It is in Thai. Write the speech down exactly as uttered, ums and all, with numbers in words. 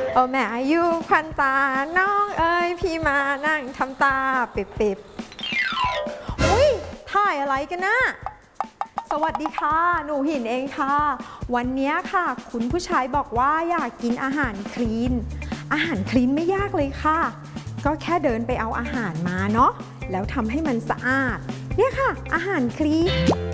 โอ้แม่อายุควันตาน้องเอ้ยพี่มานั่งทำตาปิบๆอุ้ยถ่ายอะไรกันนะสวัสดีค่ะหนูหินเองค่ะวันนี้ค่ะคุณผู้ชายบอกว่าอยากกินอาหารคลีนอาหารคลีนไม่ยากเลยค่ะก็แค่เดินไปเอาอาหารมาเนาะแล้วทำให้มันสะอาดเนี่ยค่ะอาหารคลีน